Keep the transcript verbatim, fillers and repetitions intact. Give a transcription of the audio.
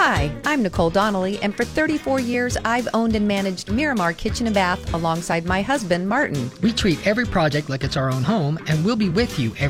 Hi, I'm Nicole Donnelly, and for thirty-four years, I've owned and managed Miramar Kitchen and Bath alongside my husband, Martin. We treat every project like it's our own home, and we'll be with you every